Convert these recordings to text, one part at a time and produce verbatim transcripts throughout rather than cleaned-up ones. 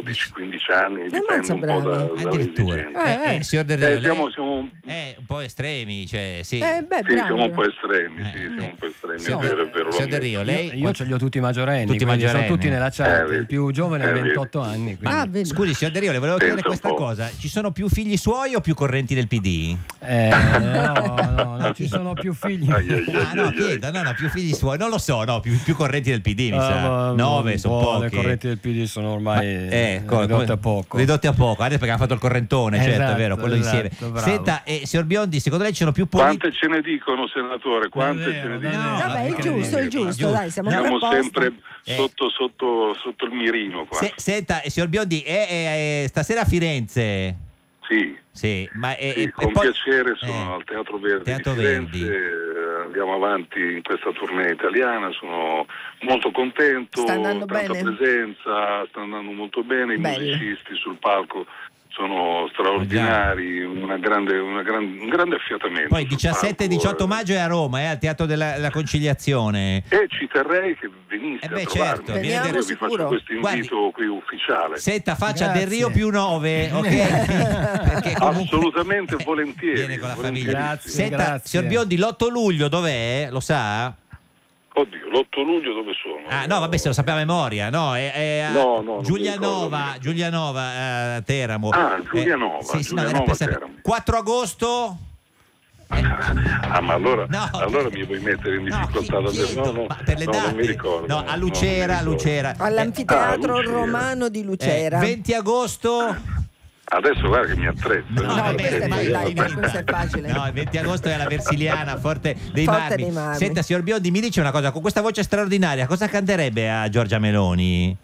dodici quindici anni, dipende Ammazza, un po' bravo. da, Addirittura. dall'esigenza. Eh, eh, signor Del Eh, Rio, siamo, lei siamo, è un po' estremi, cioè, sì. Eh, beh, sì, bravo. siamo un po' estremi, sì, Eh. siamo un po' estremi, Sì, è vero, è vero. signor Del Rio, lei Io, io ce li ho tutti maggiorenni, Tutti quindi maggiorenni. sono tutti nella chat. Eh, Il più giovane ha eh, ventotto anni. quindi- Ah, vedi. Scusi, signor Del Rio, le volevo Pensa chiedere un questa po'. cosa. Ci sono più figli suoi o più correnti del P D? Eh, no, no, no, ci sono più figli. Ai, ai, ai. Ah, no, chiedo, no, no, più figli suoi. Non lo so, no, più, più correnti del P D, mi Ah, sa. ma- Nove, sono boh, pochi. Le correnti del P D sono ormai Eh, co- ridotte come- a poco. Ridotte a poco, adesso perché hanno fatto il correntone, certo, è Esatto, vero, quello esatto, insieme. bravo. Senta, eh, signor Biondi, secondo lei ci sono più politici? Quante ce ne dicono, senatore? Quante Davvero, ce ne davvero. dicono? No, Vabbè, è no, giusto, è no, giusto, giusto. dai, siamo Siamo ancora a posto. sempre Eh. sotto, sotto, sotto il mirino qua. Se- senta, eh, signor Biondi, è, è- è stasera a Firenze? Sì, Sì, ma è, sì, è- con e poi- piacere sono eh, al Teatro Verdi Teatro di Firenze, Verdi. eh, andiamo avanti in questa tournée italiana, sono molto contento, Sta andando tanta bene? presenza, sta andando molto bene, i Bello. musicisti sul palco sono straordinari, una grande, una gran- un grande affiatamento. Poi sul diciassette e palco, diciotto eh. maggio è a Roma, è al Teatro della, della Conciliazione. E ci terrei che venisse Eh beh, a trovarmi. certo, viene Io del- vi faccio sicuro. questo invito qui ufficiale. Senta, faccia Grazie. Del Rio più nove, ok? Perché comunque- Assolutamente volentieri. Viene con la famiglia. volentierissimo. Grazie. Senta, grazie. signor Biondi, l'otto luglio dov'è? Lo sa? Oddio, l'otto luglio dove sono? Ah, no, vabbè, se lo sappiamo a memoria, no? È, è a No, no, non mi Giulianova, ricordo. Giulianova, eh, a Teramo. Ah, Giulianova, Eh, sì, sì, no, Giulianova, era per sapere. Teramo. quattro agosto? Ah, ma allora, No, allora che- mi vuoi mettere in No, difficoltà chi- davvero? chiedo, No, no, ma per le no, date? non mi ricordo. No, a non Lucera, mi ricordo. Lucera. All'anfiteatro Ah, Lucera. romano di Eh, Lucera. venti agosto? Adesso guarda che mi attrezzo. No, No, vabbè, questo è, ma- dai, dai, ma- questo è facile. No, il venti agosto è alla Versiliana, Forte dei Forte Marmi. dei Marmi. Senta, signor Biondi, mi dice una cosa, con questa voce straordinaria, cosa canterebbe a Giorgia Meloni?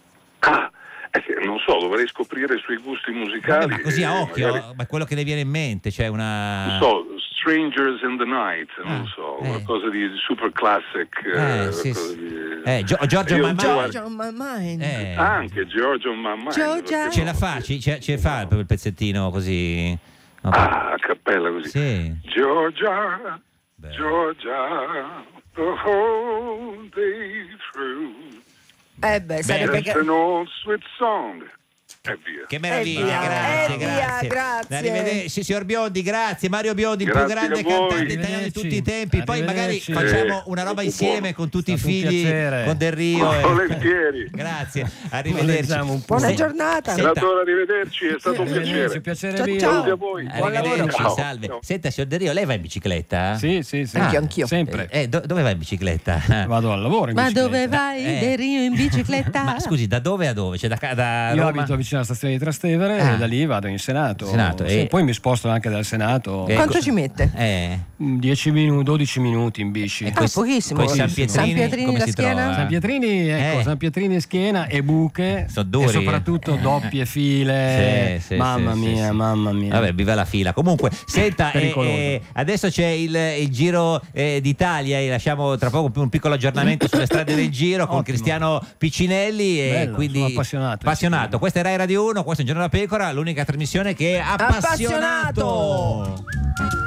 Ah, è che non so, dovrei scoprire i suoi gusti musicali. Vabbè, ma così a e occhio, magari- ma quello che le viene in mente, cioè una... Non so, Strangers in the Night, non Ah, so, eh. qualcosa di super classic. Eh, eh, sì, qualcosa sì. di- Eh, Gio- Giorgio Io- Mamma- Georgia on my mind. Eh, Anche Giorgio on my mind. Georgia. perché ce no? la fa, ci, ce, ce fa proprio il pezzettino così? No, Ah, a cappella così. sì. Georgia, Beh. Georgia, the whole day through. Eh beh, sarebbe It's che... an old sweet song. E via. Che meraviglia, Eh via, grazie, eh via, grazie. grazie. Arrivederci, signor Biondi, grazie. Mario Biondi, il più Grazie grande a voi. cantante italiano di tutti i tempi. Poi magari Arrivederci. facciamo Eh, una roba dopo insieme buono. con tutti i È stato un figli, piacere. con Del Rio. e- Volentieri. Grazie, arrivederci. Leggiamo un po'. Buona Se- giornata. Senta- Senatore, arrivederci, è stato un Arrivederci, piacere. piacere Ciao, mio. ciao. Saluti a voi. Buon Arrivederci, lavoro. Ciao. salve. Ciao. Senta, signor Del Rio, lei va in bicicletta? Sì, sì, sì. Anch'io, anch'io. Sempre. Eh, do- dove va in bicicletta? Vado al lavoro in Ma bicicletta. dove vai, Eh. Del Rio, in bicicletta? Ma scusi, da dove a dove? Cioè da, ca- da Io Roma? abito vicino alla stazione di Trastevere Ah. e da lì vado in Senato. Senato, Sì, e- poi mi sposto anche dal Senato. Eh, Quanto co- ci mette? Eh. dieci minuti, dodici minuti in bici. E Ah, pochissimo. Poi San San Pietrini, Pietrini come la si schiena? trova? San Pietrini, ecco, Eh. San Pietrini schiena e buche Sono duri. e soprattutto doppie file. Sì, sì, mamma sì, sì, mia, sì. mamma mia. Vabbè, viva la fila. Comunque, senta, eh, Pericoloso. eh, adesso c'è il, il Giro eh, d'Italia e lasciamo tra poco un piccolo aggiornamento sulle strade del Giro con Ottimo. Cristiano Piccinelli. E Bello, quindi sono appassionato. appassionato. Questa è Rai Radio uno, questo è Un Giorno da Pecora, l'unica trasmissione che è appassionato. Appassionato.